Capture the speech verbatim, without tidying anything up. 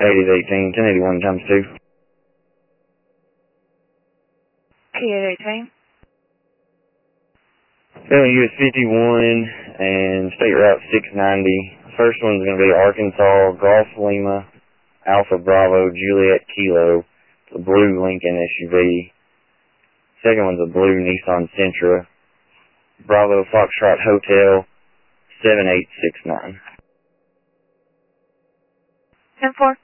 eight eighteen, ten eighty-one times two. eight eighteen. Failing U S fifty-one and State Route six ninety. First one's going to be Arkansas, Golf Lima, Alpha Bravo, Juliet Kilo, the blue Lincoln S U V. Second one's a blue Nissan Sentra, Bravo Foxtrot Hotel, seven eight six nine. ten four.